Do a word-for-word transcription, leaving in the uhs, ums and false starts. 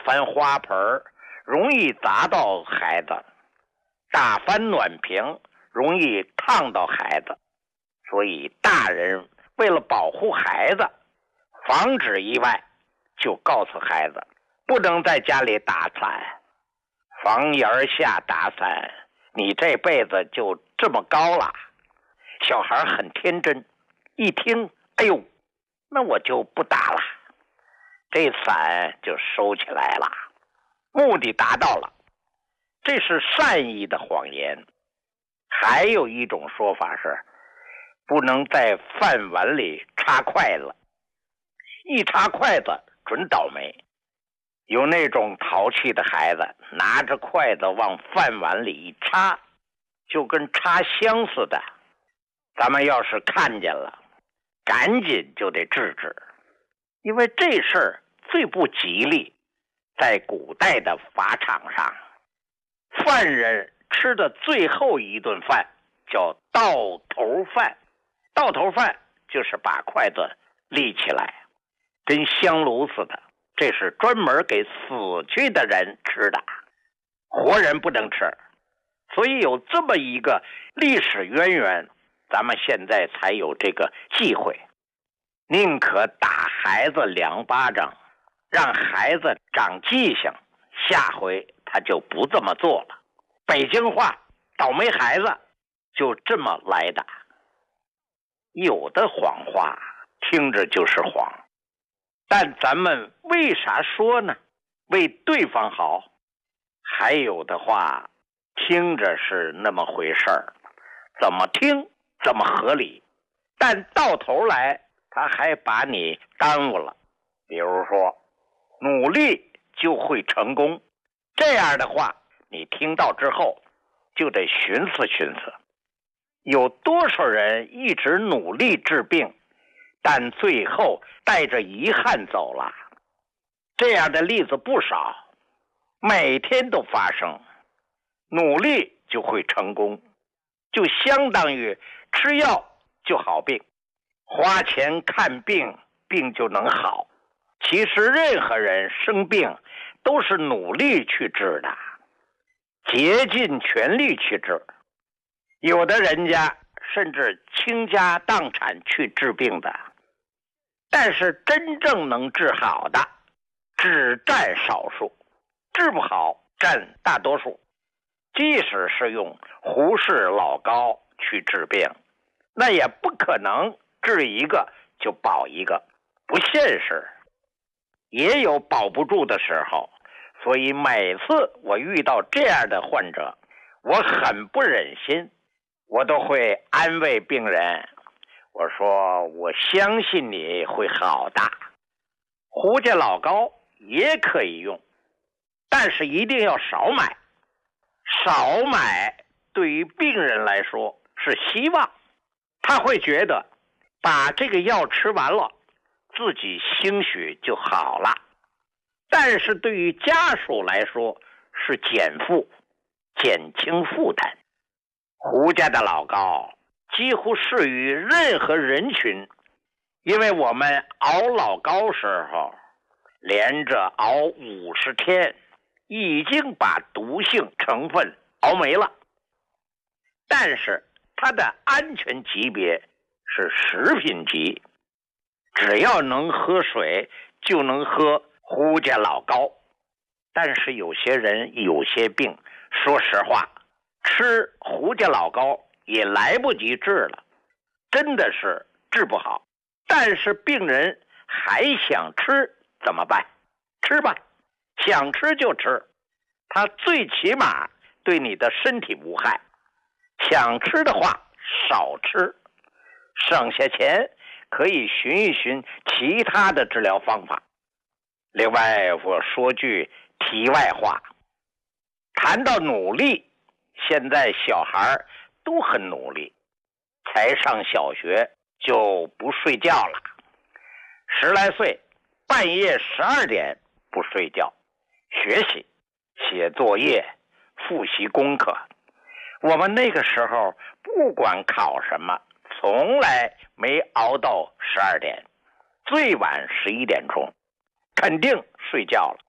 翻花盆容易砸到孩子，打翻暖瓶容易烫到孩子，所以大人为了保护孩子，防止意外，就告诉孩子不能在家里打伞，房檐下打伞，你这辈子就这么高了。小孩很天真，一听，哎呦，那我就不打了，这伞就收起来了，目的达到了。这是善意的谎言。还有一种说法是，不能在饭碗里插筷子，一插筷子准倒霉。有那种淘气的孩子，拿着筷子往饭碗里一插，就跟插香似的。咱们要是看见了，赶紧就得制止，因为这事儿最不吉利。在古代的法场上，犯人吃的最后一顿饭叫到头饭。到头饭就是把筷子立起来，跟香炉似的，这是专门给死去的人吃的，活人不能吃。所以有这么一个历史渊源，咱们现在才有这个忌讳。宁可打孩子两巴掌，让孩子长记性，下回他就不这么做了。北京话倒霉孩子就这么来的。有的谎话听着就是谎，但咱们为啥说呢？为对方好。还有的话听着是那么回事儿，怎么听怎么合理，但到头来他还把你耽误了。比如说，努力就会成功，这样的话你听到之后就得寻思寻思。有多少人一直努力治病，但最后带着遗憾走了？这样的例子不少，每天都发生。努力就会成功，就相当于吃药就好病，花钱看病，病就能好。其实任何人生病都是努力去治的，竭尽全力去治。有的人家甚至倾家荡产去治病的，但是真正能治好的只占少数，治不好占大多数。即使是用胡适老高去治病，那也不可能治一个就保一个，不现实。也有保不住的时候，所以每次我遇到这样的患者，我很不忍心，我都会安慰病人，我说我相信你会好的。胡家老高也可以用，但是一定要少买。少买对于病人来说是希望，他会觉得把这个药吃完了，自己兴许就好了。但是对于家属来说是减负，减轻负担。胡家的老高几乎适于任何人群，因为我们熬老高时候连着熬五十天，已经把毒性成分熬没了。但是它的安全级别是食品级，只要能喝水就能喝胡家老高。但是有些人有些病，说实话吃胡家老高也来不及治了，真的是治不好。但是病人还想吃怎么办？吃吧，想吃就吃，它最起码对你的身体无害。想吃的话少吃，省下钱可以寻一寻其他的治疗方法。另外我说句题外话，谈到努力，现在小孩都很努力，才上小学就不睡觉了，十来岁半夜十二点不睡觉，学习写作业复习功课。我们那个时候不管考什么，从来没熬到十二点，最晚十一点钟肯定睡觉了。